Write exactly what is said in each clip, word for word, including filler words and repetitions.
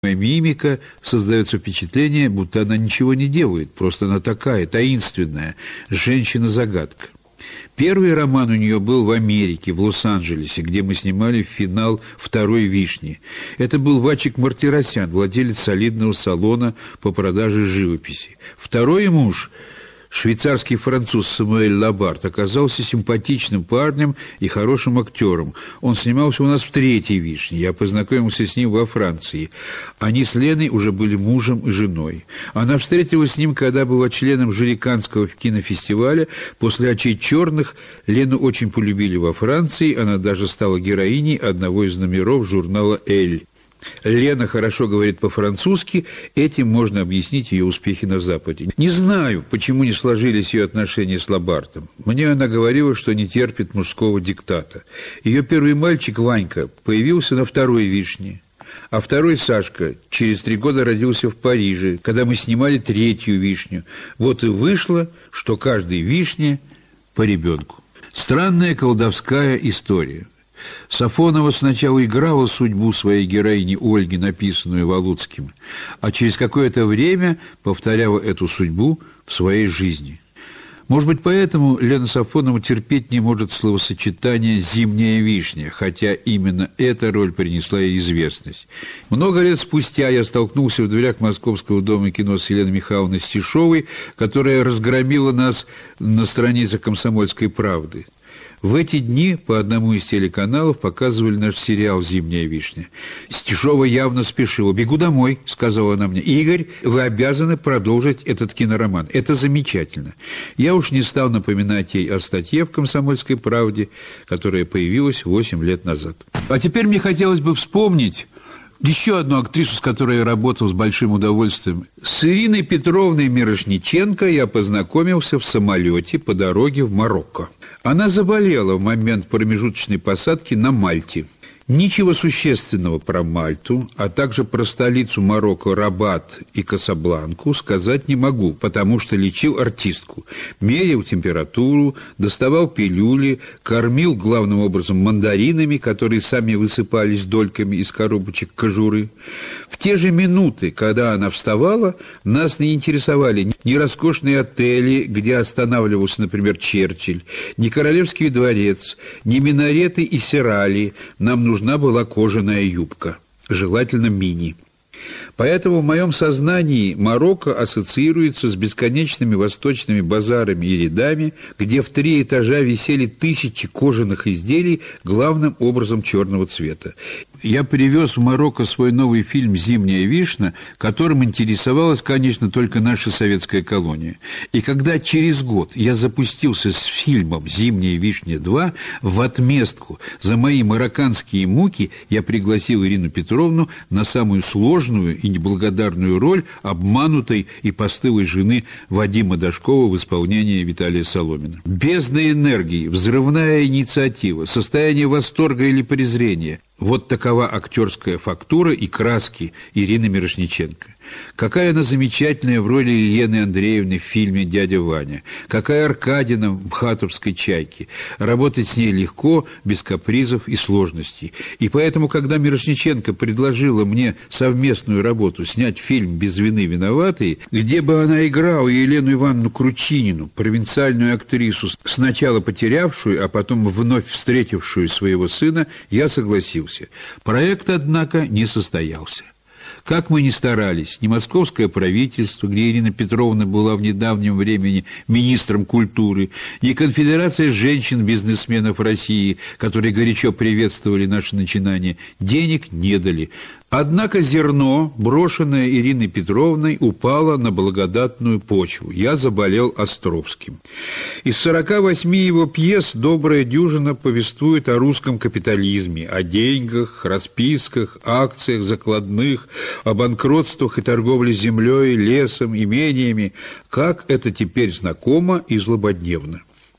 Мимика, создается впечатление, будто она ничего не делает, просто она такая, таинственная, женщина-загадка. Первый роман у нее был в Америке, в Лос-Анджелесе, где мы снимали финал «Второй вишни». Это был Вачик Мартиросян, владелец солидного салона по продаже живописи. Второй муж, швейцарский француз Самуэль Лабарт, оказался симпатичным парнем и хорошим актером. Он снимался у нас в «Третьей вишне». Я познакомился с ним во Франции. Они с Леной уже были мужем и женой. Она встретилась с ним, когда была членом жюри Каннского кинофестиваля. После «Очей черных» Лену очень полюбили во Франции. Она даже стала героиней одного из номеров журнала «Эль». Лена хорошо говорит по-французски, этим можно объяснить ее успехи на Западе. Не знаю, почему не сложились ее отношения с Лабартом. Мне она говорила, что не терпит мужского диктата. Ее первый мальчик, Ванька, появился на «Второй вишне. А второй, Сашка, через три года родился в Париже, когда мы снимали «Третью вишню». Вот и вышло, что каждой вишне по ребенку. Странная колдовская история. Сафонова сначала играла судьбу своей героини Ольги, написанную Валуцким, а через какое-то время повторяла эту судьбу в своей жизни. Может быть, поэтому Лена Сафонова терпеть не может словосочетание «зимняя вишня», хотя именно эта роль принесла ей известность. Много лет спустя я столкнулся в дверях Московского дома кино с Еленой Михайловной Стишовой, которая разгромила нас на страницах «Комсомольской правды». В эти дни по одному из телеканалов показывали наш сериал «Зимняя вишня». Стишова явно спешила. «Бегу домой», — сказала она мне. «Игорь, вы обязаны продолжить этот кинороман. Это замечательно». Я уж не стал напоминать ей о статье в «Комсомольской правде», которая появилась восемь лет назад. А теперь мне хотелось бы вспомнить еще одну актрису, с которой я работал с большим удовольствием. С Ириной Петровной Мирошниченко я познакомился в самолете по дороге в Марокко. Она заболела в момент промежуточной посадки на Мальте. Ничего существенного про Мальту, а также про столицу Марокко Рабат и Касабланку сказать не могу, потому что лечил артистку. Мерил температуру, доставал пилюли, кормил главным образом мандаринами, которые сами высыпались дольками из коробочек кожуры. В те же минуты, когда она вставала, нас не интересовали ни роскошные отели, где останавливался, например, Черчилль, ни Королевский дворец, ни минареты и сирали. Нам нужно Нужна была кожаная юбка, желательно мини. Поэтому в моем сознании Марокко ассоциируется с бесконечными восточными базарами и рядами, где в три этажа висели тысячи кожаных изделий, главным образом черного цвета. Я привез в Марокко свой новый фильм «Зимняя вишня», которым интересовалась, конечно, только наша советская колония. И когда через год я запустился с фильмом «Зимняя вишня два», в отместку за мои марокканские муки я пригласил Ирину Петровну на самую сложную и неблагодарную роль обманутой и постылой жены Вадима Дашкова в исполнении Виталия Соломина. Бездна энергии, взрывная инициатива, состояние восторга или презрения – вот такова актерская фактура и краски Ирины Мирошниченко. Какая она замечательная в роли Елены Андреевны в фильме «Дядя Ваня». Какая Аркадина в «Мхатовской чайке». Работать с ней легко, без капризов и сложностей. И поэтому, когда Мирошниченко предложила мне совместную работу снять фильм «Без вины виноватые», где бы она играла Елену Ивановну Кручинину, провинциальную актрису, сначала потерявшую, а потом вновь встретившую своего сына, я согласился. Проект, однако, не состоялся. Как мы ни старались, ни московское правительство, где Ирина Петровна была в недавнем времени министром культуры, ни конфедерация женщин-бизнесменов России, которые горячо приветствовали наше начинание, денег не дали. Однако зерно, брошенное Ириной Петровной, упало на благодатную почву. Я заболел Островским. Из сорока восьми его пьес «Добрая дюжина» повествует о русском капитализме, о деньгах, расписках, акциях, закладных, о банкротствах и торговле землей, лесом, имениями. Как это теперь знакомо и злободневно.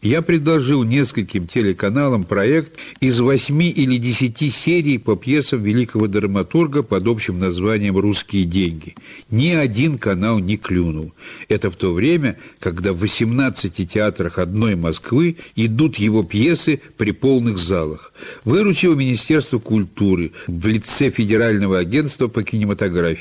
Я предложил нескольким телеканалам проект из восьми или десяти серий по пьесам великого драматурга под общим названием «Русские деньги». Ни один канал не клюнул. Это в то время, когда в восемнадцати театрах одной Москвы идут его пьесы при полных залах. Выручило Министерство культуры в лице Федерального агентства по кинематографии.